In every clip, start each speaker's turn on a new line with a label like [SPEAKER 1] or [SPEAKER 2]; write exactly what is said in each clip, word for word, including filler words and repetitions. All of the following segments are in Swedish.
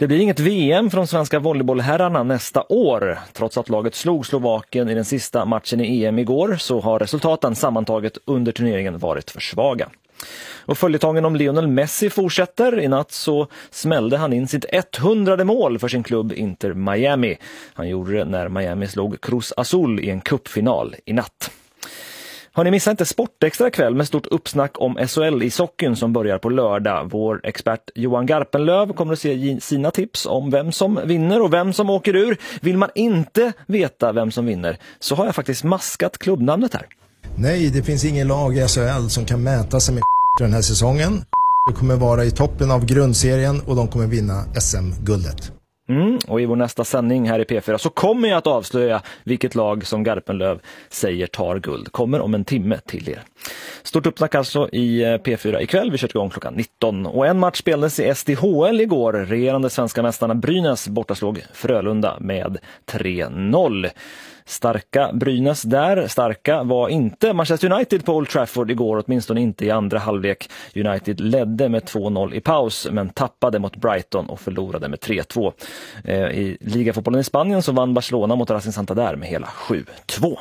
[SPEAKER 1] Det blir inget V M från svenska volleybollherrarna nästa år. Trots att laget slog Slovakien i den sista matchen i E M igår så har resultaten sammantaget under turneringen varit för svaga. Och följetongen om Lionel Messi fortsätter. I natt så smällde han in sitt hundrade mål för sin klubb Inter Miami. Han gjorde det när Miami slog Cruz Azul i en cupfinal i natt. Har ni missat inte Sportextra kväll med stort uppsnack om S H L i sockeln som börjar på lördag. Vår expert Johan Garpenlöv kommer att se sina tips om vem som vinner och vem som åker ur. Vill man inte veta vem som vinner så har jag faktiskt maskat klubbnamnet här.
[SPEAKER 2] Nej, det finns ingen lag i S H L som kan mäta sig med den här säsongen. Det kommer vara i toppen av grundserien och de kommer vinna S M-guldet.
[SPEAKER 1] Mm, och i vår nästa sändning här i P fyra så kommer jag att avslöja vilket lag som Garpenlöv säger tar guld. Kommer om en timme till er. Stort uppsnack alltså i P fyra ikväll. Vi kör igång klockan nitton. Och en match spelades i S D H L igår. Regerande svenska mästarna Brynäs bortaslog Frölunda med tre noll. Starka Brynäs där. Starka var inte Manchester United på Old Trafford igår, åtminstone inte i andra halvlek. United ledde med två noll i paus men tappade mot Brighton och förlorade med tre två. Eh, I ligafotbollen i Spanien så vann Barcelona mot Racing Santander med hela sju två.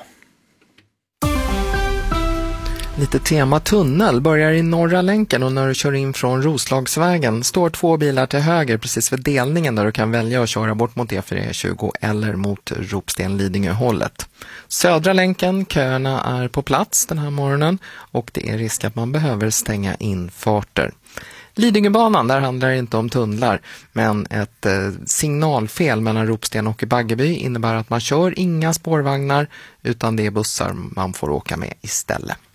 [SPEAKER 3] Lite tema tunnel börjar i norra länken och när du kör in från Roslagsvägen står två bilar till höger precis vid delningen där du kan välja att köra bort mot E fyra E tjugo eller mot Ropsten-Lidingö-hållet. Södra länken, köerna är på plats den här morgonen och det är risk att man behöver stänga infarter. Lidingöbanan, där handlar det inte om tunnlar, men ett eh, signalfel mellan Ropsten och Baggeby innebär att man kör inga spårvagnar utan det är bussar man får åka med istället.